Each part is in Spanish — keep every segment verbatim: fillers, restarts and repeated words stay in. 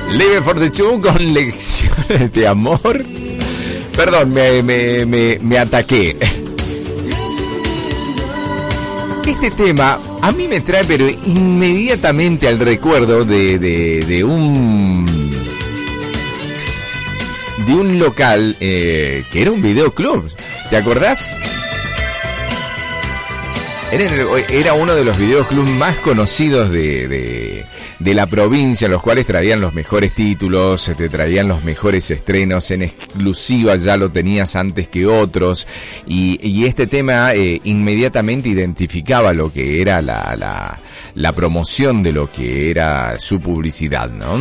Live for the Two con lecciones de amor. Perdón, me, me, me, me ataqué. Este tema a mí me trae pero inmediatamente al recuerdo de, de, de un de un local eh, que era un videoclub. ¿Te acordás? Era, era uno de los videoclubs más conocidos de, de, de la provincia, los cuales traían los mejores títulos, te traían los mejores estrenos, en exclusiva ya lo tenías antes que otros, y, y este tema eh, inmediatamente identificaba lo que era la, la, la promoción de lo que era su publicidad, ¿no?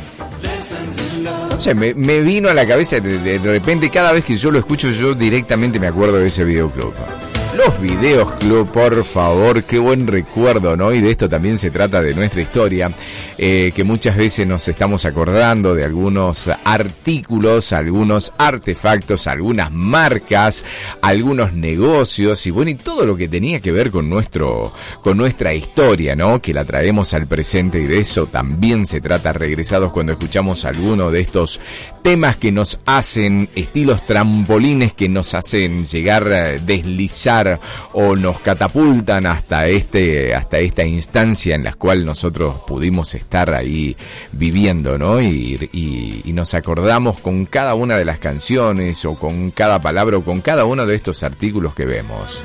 No sé, me, me vino a la cabeza de, de repente, cada vez que yo lo escucho, yo directamente me acuerdo de ese videoclub. Los videos club, por favor, qué buen recuerdo, ¿no? Y de esto también se trata de nuestra historia, eh, que muchas veces nos estamos acordando de algunos artículos, algunos artefactos, algunas marcas, algunos negocios y bueno, y todo lo que tenía que ver con nuestro, con nuestra historia, ¿no? Que la traemos al presente y de eso también se trata Regresados cuando escuchamos alguno de estos temas que nos hacen, estilos trampolines que nos hacen llegar, deslizar o nos catapultan hasta este hasta esta instancia en la cual nosotros pudimos estar ahí viviendo, ¿no? Y, y, y nos acordamos con cada una de las canciones o con cada palabra o con cada uno de estos artículos que vemos.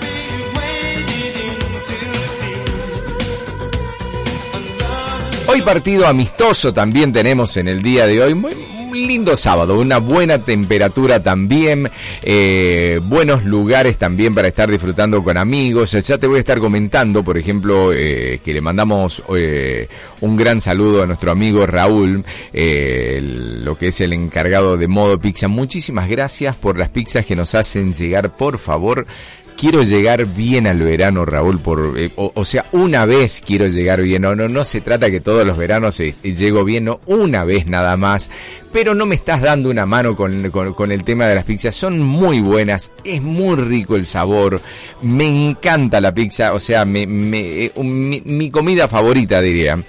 Hoy partido amistoso también tenemos en el día de hoy. Muy, un lindo sábado, una buena temperatura también, eh, buenos lugares también para estar disfrutando con amigos. Ya te voy a estar comentando, por ejemplo, eh, que le mandamos eh, un gran saludo a nuestro amigo Raúl, eh, el, lo que es el encargado de Modo Pizza. Muchísimas gracias por las pizzas que nos hacen llegar, por favor. Quiero llegar bien al verano, Raúl, por eh, o, o sea, una vez quiero llegar bien. No, no, no se trata que todos los veranos eh, llego bien, no, una vez nada más. Pero no me estás dando una mano con, con, con el tema de las pizzas. Son muy buenas, es muy rico el sabor. Me encanta la pizza, o sea, me, me, eh, mi, mi comida favorita, diría.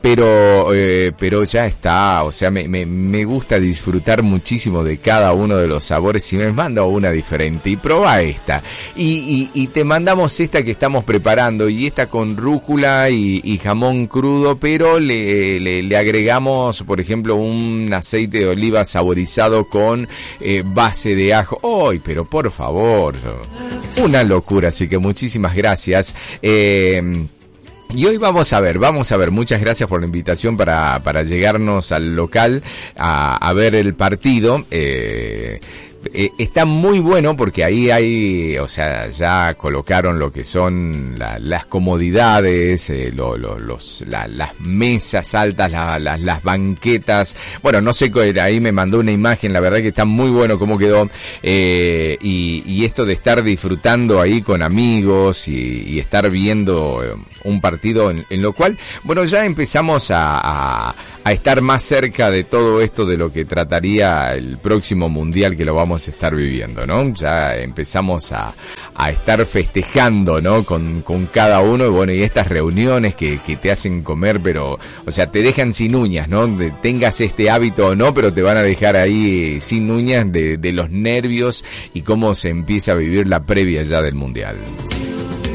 Pero eh, pero ya está, o sea, me, me, me gusta disfrutar muchísimo de cada uno de los sabores. Y me manda una diferente y probá esta y, y, y te mandamos esta que estamos preparando, y esta con rúcula y, y jamón crudo, pero le, le, le agregamos, por ejemplo, un aceite de oliva saborizado con eh, base de ajo. ¡Ay, pero por favor! Una locura, así que muchísimas gracias. Eh... Y hoy vamos a ver, vamos a ver, muchas gracias por la invitación para, para llegarnos al local a, a ver el partido. Eh, eh, está muy bueno porque ahí hay, o sea, ya colocaron lo que son la, las comodidades, eh, lo, lo, los, la, las mesas altas, la, la, las banquetas. Bueno, no sé, ahí me mandó una imagen, la verdad que está muy bueno cómo quedó. Eh, y, y esto de estar disfrutando ahí con amigos y, y estar viendo eh, un partido en, en lo cual, bueno, ya empezamos a, a, a estar más cerca de todo esto de lo que trataría el próximo mundial que lo vamos a estar viviendo, ¿no? Ya empezamos a, a estar festejando, ¿no? Con, con cada uno, y bueno, y estas reuniones que, que te hacen comer, pero, o sea, te dejan sin uñas, ¿no? De, tengas este hábito o no, pero te van a dejar ahí sin uñas de, de los nervios y cómo se empieza a vivir la previa ya del mundial.